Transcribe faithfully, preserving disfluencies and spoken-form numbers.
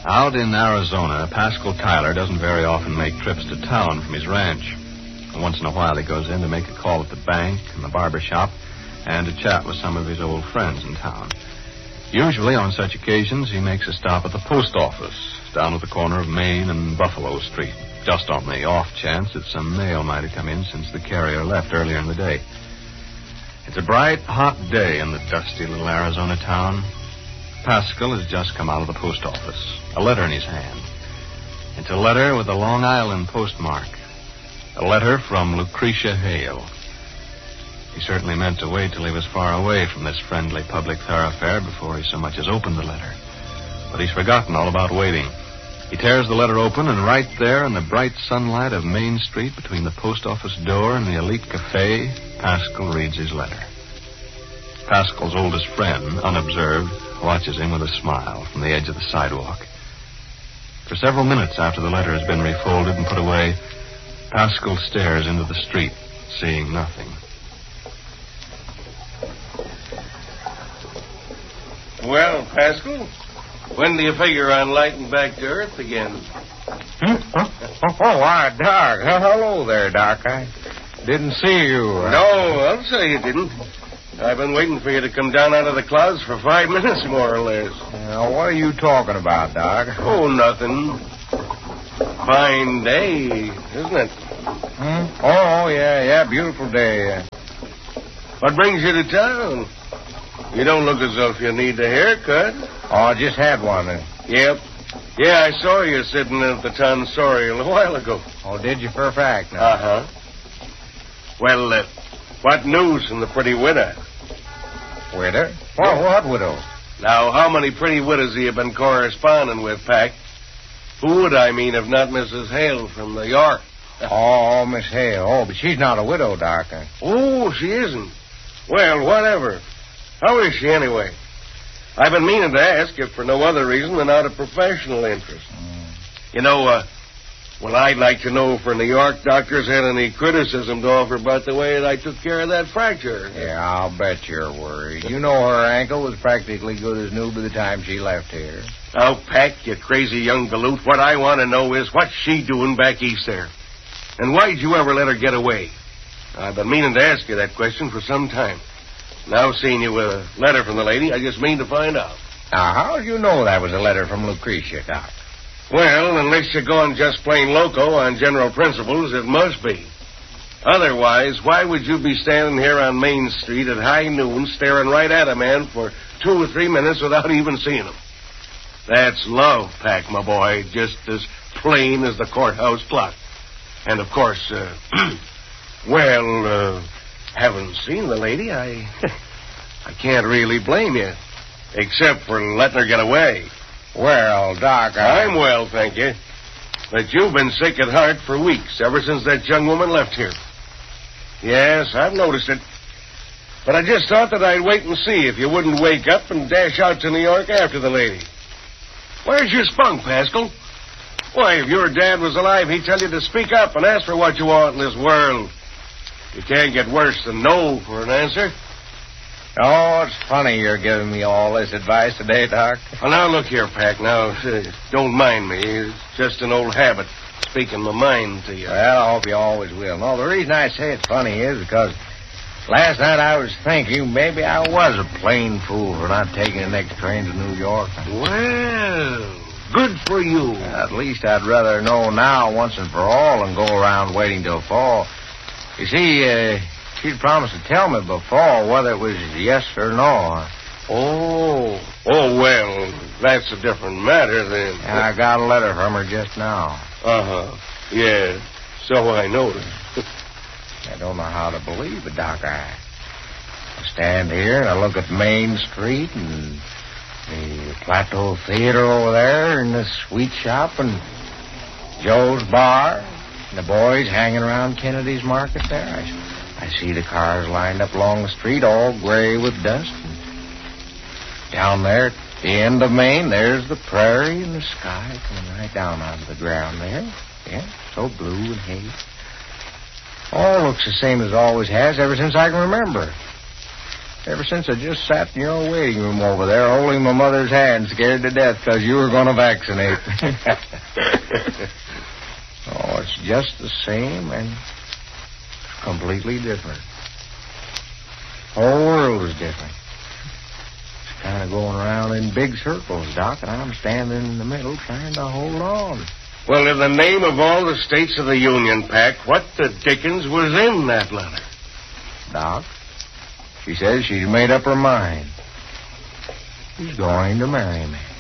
Out in Arizona, Pascal Tyler doesn't very often make trips to town from his ranch. Once in a while he goes in to make a call at the bank and the barber shop and to chat with some of his old friends in town. Usually on such occasions he makes a stop at the post office down at the corner of Main and Buffalo Street, just on the off chance that some mail might have come in since the carrier left earlier in the day. It's a bright, hot day in the dusty little Arizona town. Pascal has just come out of the post office, a letter in his hand. It's a letter with a Long Island postmark. A letter from Lucretia Hale. He certainly meant to wait till he was far away from this friendly public thoroughfare before he so much as opened the letter. But he's forgotten all about waiting. He tears the letter open, and right there in the bright sunlight of Main Street between the post office door and the Elite Cafe, Pascal reads his letter. Pascal's oldest friend, unobserved, watches him with a smile from the edge of the sidewalk. For several minutes after the letter has been refolded and put away, Pascal stares into the street, seeing nothing. Well, Pascal, when do you figure on lighting back to Earth again? Hmm? Oh, oh, oh, why, Doc. Hello there, Doc. I didn't see you. No, I'll say you didn't. I've been waiting for you to come down out of the clouds for five minutes, more or less. Uh, what are you talking about, Doc? Oh, nothing. Fine day, isn't it? Hmm? Oh, yeah, yeah, beautiful day. What brings you to town? You don't look as though you need a haircut. Oh, I just had one. Yep. Yeah, I saw you sitting at the Tonsorial a little while ago. Oh, did you for a fact? Now? Uh-huh. Well, uh, what news from the pretty widow? Widow? Well, what widow? Now, how many pretty widows have you been corresponding with, Pac? Who would I mean if not Missus Hale from New York? Oh, Miss Hale. Oh, but she's not a widow, Doc. Oh, she isn't. Well, whatever. How is she, anyway? I've been meaning to ask if for no other reason than out of professional interest. Mm. You know, uh, well, I'd like to know if her New York doctors had any criticism to offer about the way that I took care of that fracture. Yeah, I'll bet you're worried. You know her ankle was practically good as new by the time she left here. Now, Pac, you crazy young galoot, what I want to know is what's she doing back east there? And why'd you ever let her get away? I've been meaning to ask you that question for some time. Now, seeing you with a letter from the lady, I just mean to find out. Now, how do you know that was a letter from Lucretia, Doc? Well, unless you're going just plain loco on general principles, it must be. Otherwise, why would you be standing here on Main Street at high noon staring right at a man for two or three minutes without even seeing him? That's love, Pac, my boy, just as plain as the courthouse clock. And, of course, uh, well, uh, haven't seen the lady. I I can't really blame you, except for letting her get away. Well, Doc, I... I'm well, thank you. But you've been sick at heart for weeks, ever since that young woman left here. Yes, I've noticed it. But I just thought that I'd wait and see if you wouldn't wake up and dash out to New York after the lady. Where's your spunk, Pascal? Why, if your dad was alive, he'd tell you to speak up and ask for what you want in this world. You can't get worse than no for an answer. Oh, it's funny you're giving me all this advice today, Doc. Well, now, look here, Pac. Now, uh, don't mind me. It's just an old habit, speaking my mind to you. Well, I hope you always will. No, the reason I say it's funny is because last night I was thinking maybe I was a plain fool for not taking the next train to New York. Well, good for you. At least I'd rather know now once and for all than go around waiting till fall. You see, uh, she'd promised to tell me before whether it was yes or no. Oh. Oh, well, that's a different matter then. I got a letter from her just now. Uh-huh. Yeah, so I noticed. I don't know how to believe it, Doc. I, I stand here and I look at Main Street and the Plateau Theater over there and the sweet shop and Joe's Bar. And the boys hanging around Kennedy's Market there. I, I see the cars lined up along the street, all gray with dust. And down there at the end of Main, there's the prairie and the sky coming right down onto the ground there. Yeah, so blue and haze. All looks the same as it always has ever since I can remember. Ever since I just sat in your waiting room over there holding my mother's hand, scared to death because you were going to vaccinate. Oh, it's just the same and completely different. The whole world is different. It's kind of going around in big circles, Doc, and I'm standing in the middle trying to hold on. Well, in the name of all the states of the Union Pact, what the dickens was in that letter? Doc, she says she's made up her mind. She's going to marry me.